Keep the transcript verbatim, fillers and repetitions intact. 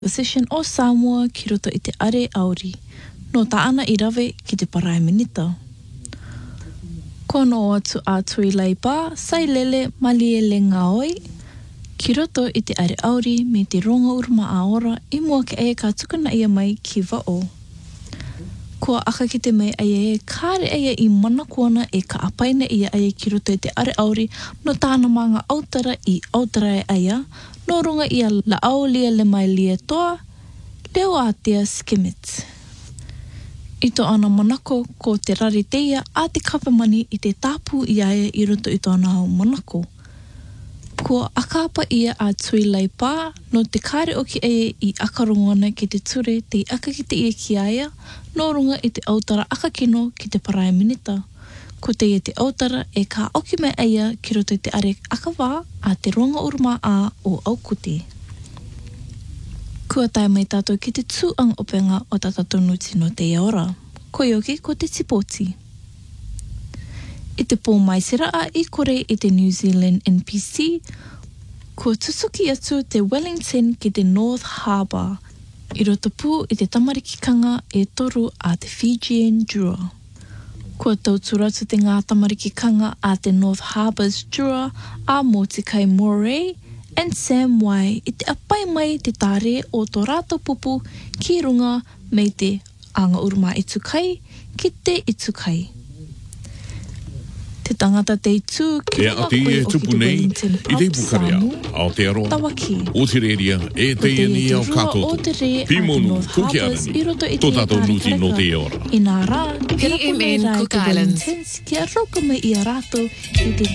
Position o Samoa ki roto i te are auri, no taana i rawe ki te Parae Minita. Ko no atu a tui leipa, sai lele malie le ngaoi, ki roto i te are auri me te ronga urma a ora i mua ke e ka tukuna ia mai ki wao. Kua aka ki te mai aia e kāre aia i mana kuana e ka apaina ia aia ki roto i te are auri no tāna manga autara i autara e aia, no runga ia la au lia le mai lia toa, leo atia skimit. I to ana manako ko te rari teia a te kapamani i te tapu i aia i roto i tōna hau manako. Ko akapa ia a tui lei pā, no te kāre o ki aia i akarongona ki te ture te aka ki te ia ki aia, no runga i te autara akakino ki te Parae Minita. Ko te ia te autara e ka oki mai aia ki roto i te are akawā a te ronga urma a o Aukuti. Kua tae mai tātou ki te tūang openga o tātou nuti no te ora. Ko ioki ko te tipoti. I te pō maisera a i kore i te New Zealand N P C, kua tusuki atu te Wellington ki te North Harbour, i roto pū i te tamarikikanga e toru a te Fijian Drua. Kua tauturatu te ngā tamarikikanga a te North Harbour's Drua a mō te kai Moray and Sam Wai i te apai mai te tāre o tō rātou pupu ki runga mei te anga uruma i tukai ki te i tukai. Te tangata te itu ki runga koe o ki te Wellington Pub Samu, Tawaki. O te reria, e te iani au katoto. Pimonu, Cook Islands, tō tātou nuti no te ora. I nā rā, P M N Cook Islands. Ki a roka mai i a rātou i te